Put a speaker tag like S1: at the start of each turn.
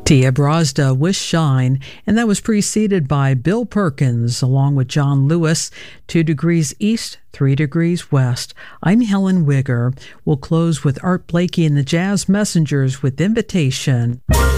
S1: Tia Brazda with Shine, and that was preceded by Bill Perkins along with John Lewis, 2 Degrees East, 3 Degrees West. I'm Helen Wigger. We'll close with Art Blakey and the Jazz Messengers with Invitation.